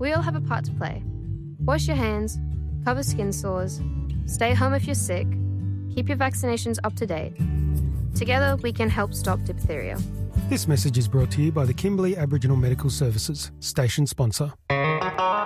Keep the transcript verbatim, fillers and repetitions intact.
We all have a part to play. Wash your hands, cover skin sores, stay home if you're sick, keep your vaccinations up to date. Together, we can help stop diphtheria. This message is brought to you by the Kimberley Aboriginal Medical Services, station sponsor.